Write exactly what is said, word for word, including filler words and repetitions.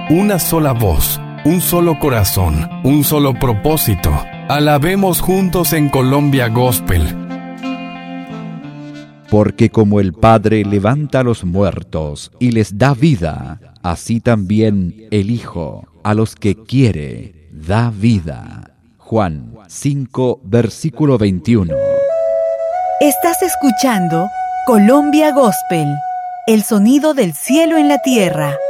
una sola voz, un solo corazón, un solo propósito. Alabemos juntos en Colombia Gospel. Porque como el Padre levanta a los muertos y les da vida, así también el Hijo a los que quiere da vida. Juan cinco, versículo veintiuno. Estás escuchando Colombia Gospel, el sonido del cielo en la tierra.